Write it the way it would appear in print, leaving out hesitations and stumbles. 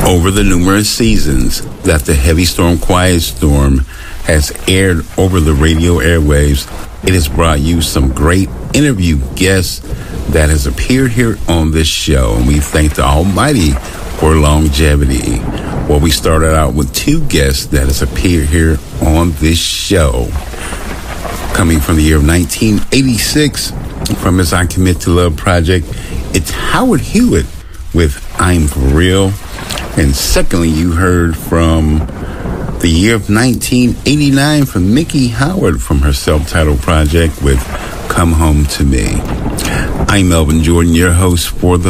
Over the numerous seasons that the Heavy Storm Quiet Storm has aired over the radio airwaves, it has brought you some great interview guests that has appeared here on this show, and we thank the Almighty for longevity. Well, we started out with two guests that has appeared here on this show. Coming from the year of 1986, from his I Commit to Love project, it's Howard Hewitt with I'm For Real. And secondly, you heard from the year of 1989 from Miki Howard from her self-titled project with Come Home to Me. I'm Melvin Jordan, your host for the